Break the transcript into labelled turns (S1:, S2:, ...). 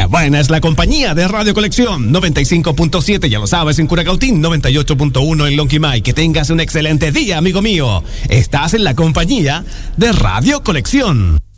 S1: buena es la compañía de Radio Colección 95.7, ya lo sabes, en Curacautín, 98.1 en Lonquimay. Que tengas un excelente día, amigo mío. Estás en la compañía de Radio Colección.